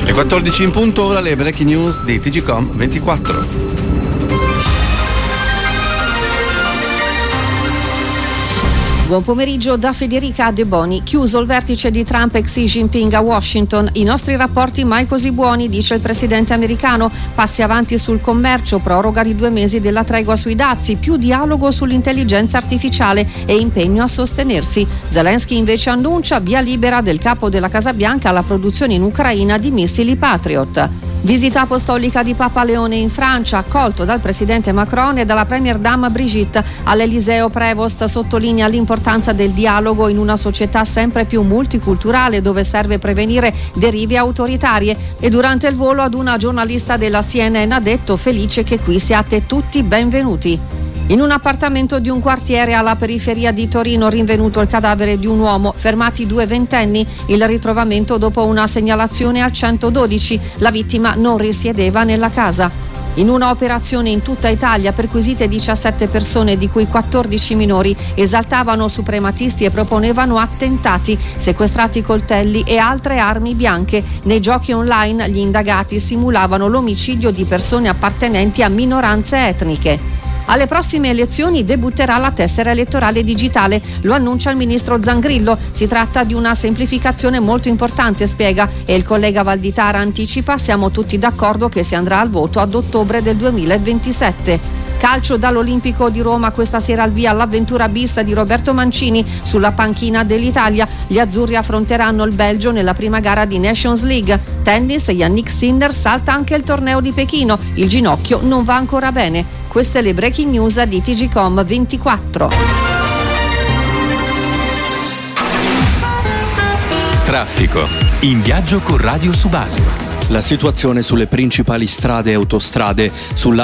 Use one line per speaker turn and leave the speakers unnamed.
Le 14 in punto, ora le breaking news di TGcom 24.
Buon pomeriggio da Federica De Boni. Chiuso il vertice di Trump e Xi Jinping a Washington. I nostri rapporti mai così buoni, dice il presidente americano. Passi avanti sul commercio, proroga di 2 mesi della tregua sui dazi, più dialogo sull'intelligenza artificiale e impegno a sostenersi. Zelensky invece annuncia via libera del capo della Casa Bianca alla produzione in Ucraina di missili Patriot. Visita apostolica di Papa Leone in Francia, accolto dal presidente Macron e dalla premier dame Brigitte. All'Eliseo Prevost sottolinea l'importanza del dialogo in una società sempre più multiculturale dove serve prevenire derive autoritarie, e durante il volo ad una giornalista della CNN ha detto felice che qui siate tutti benvenuti. In un appartamento di un quartiere alla periferia di Torino rinvenuto il cadavere di un uomo, fermati 2 ventenni, il ritrovamento dopo una segnalazione al 112, la vittima non risiedeva nella casa. In una operazione in tutta Italia perquisite 17 persone, di cui 14 minori, esaltavano suprematisti e proponevano attentati, sequestrati coltelli e altre armi bianche. Nei giochi online gli indagati simulavano l'omicidio di persone appartenenti a minoranze etniche. Alle prossime elezioni debutterà la tessera elettorale digitale, lo annuncia il ministro Zangrillo. Si tratta di una semplificazione molto importante, spiega, e il collega Valditara anticipa: siamo tutti d'accordo che si andrà al voto ad ottobre del 2027. Calcio dall'Olimpico di Roma, questa sera al via l'avventura bis di Roberto Mancini sulla panchina dell'Italia. Gli azzurri affronteranno il Belgio nella prima gara di Nations League. Tennis, Yannick Sinner salta anche il torneo di Pechino, il ginocchio non va ancora bene. Queste le breaking news di TGcom 24.
Traffico. In viaggio con Radio Subasio.
La situazione sulle principali strade e autostrade. Sulla